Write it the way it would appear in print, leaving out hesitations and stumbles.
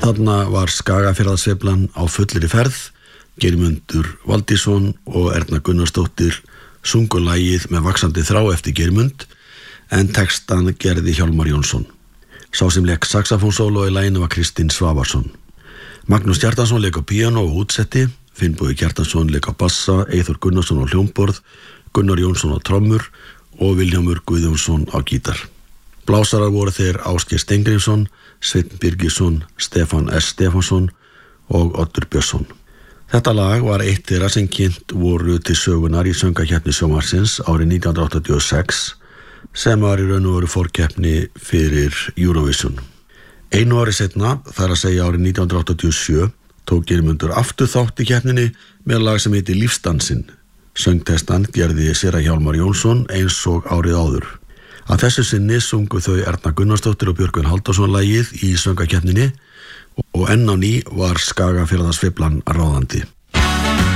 Þarna var Skagafjarðarsveiflan á fullri ferð. Geirmundur Valdísson og Erna Gunnarsdóttir sungu lagið með vaxandi þrá eftir Geirmund, en textan gerði Hjálmar Jónsson. Sá sem lék saxafónsóló í laginu var Kristinn Svavarsson. Magnús Kjartansson lék á píanó og útsetti, Finnbogi Kjartansson lék á bassa, Eyþór Gunnarsson á hljómborð, Gunnar Jónsson á trommur og Vilhjálmur Guðjónsson á gítar. Blásarar voru þeir Ásgeir Steingrímsson, Sveinn Birgisson, Stefán S. Stefánsson og Oddur Björnsson. Þetta lag var eitt þeirra sem kynnt voru til sögunar í söngvakeppni sjónvarpsins árið 1986, sem var í raun og veru forkeppni fyrir Eurovision. Einu ári seinna, þar að segja árið 1987, tók Geirmundur aftur þátt í keppninni með lag sem heitir Lífsdansinn. Söngtextan gerði séra Hjálmar Jónsson eins og árið áður. Að þessu sinni sungu þau Erna Gunnarsdóttir og Björgvin Halldórsson lagið í söngvakeppninni og enn á ný var Skagafjarðarsveiflan ráðandi.